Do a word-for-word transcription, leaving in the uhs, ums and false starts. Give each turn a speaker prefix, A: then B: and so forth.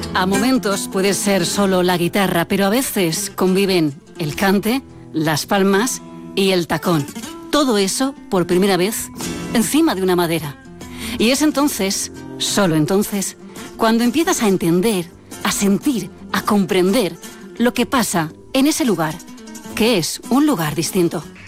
A: A momentos puede ser solo la guitarra, pero a veces conviven el cante, las palmas y el tacón. Todo eso por primera vez encima de una madera. Y es entonces, solo entonces, cuando empiezas a entender, a sentir, a comprender lo que pasa en ese lugar, que es un lugar distinto.